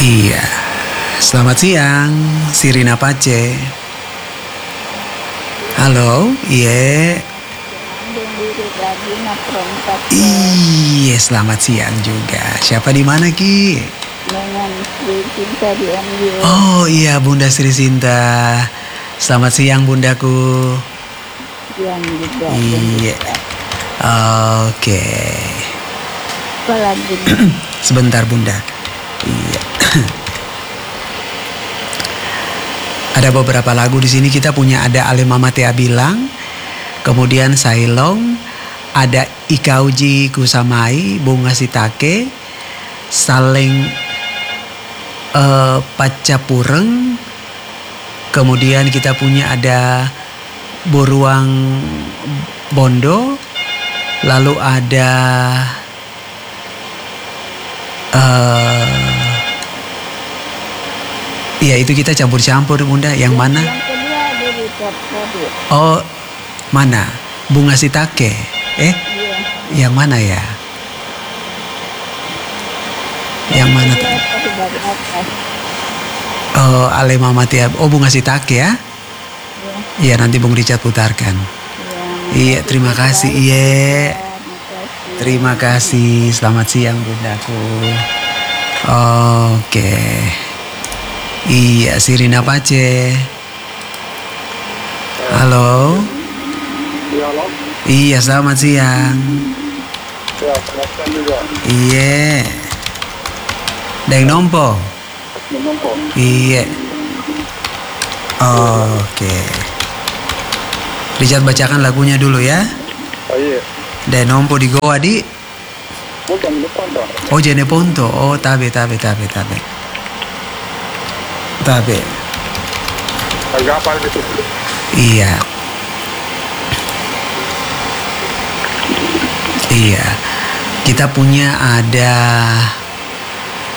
Iya. Selamat siang, Sirina Pace. Halo, iya. Iya, selamat siang juga. Siapa di mana, Ki? Dengan Sri Sinta di MU. Oh iya, Bunda Sri Sinta. Selamat siang, Bundaku. Yang juga. Iya. Oke. Apa lagi? Sebentar, Bunda. Iya. Ada beberapa lagu di sini kita punya, ada Ale Mama Tea Bilang, kemudian Sailong, ada Ikauji Kusamai, Bunga Sitake, Saleng Pacapureng, kemudian kita punya ada Boruang Bondo, lalu ada ya itu kita campur-campur, Bunda. Yang mana? Yang kedua ada Richard Kodit. Oh, mana? Bunga Sitake. Iya. Yang mana ya? Yang mana tuh? Dari atas. Oh, Ale Mama Tia. Oh, Bunga Sitake ya? Iya, nanti Bung Richard putarkan. Iya, terima kasih. Iya. Terima kasih. Selamat siang, Bundaku. Oke. Iya, Sirina Pace. Halo. Iya, halo. Iya, selamat siang. Ya, selamat siang juga. Iya. Deng nompo. Menunggu. Iya. Oke. Richard bacakan lagunya dulu ya. Oh iya. Deng nompo di goa di. Bukan depan toh. Oh, Jene Ponto. Oh, tabe. Tabe. Agak apa gitu. Iya. Iya. Kita punya ada